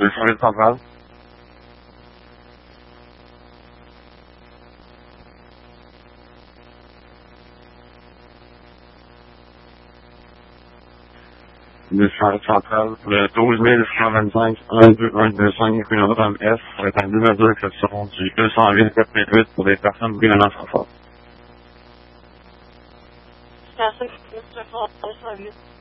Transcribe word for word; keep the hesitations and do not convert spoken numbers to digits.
Le service central. Le service central, le douze mille cent vingt-cinq, un deux un deux cinq, rue Notre-Dame S, ça va être un numéro d'exception du deux cent huit quatre-vingt-huit pour des personnes brûlantes en force. Station mister Ford, deux cent huit.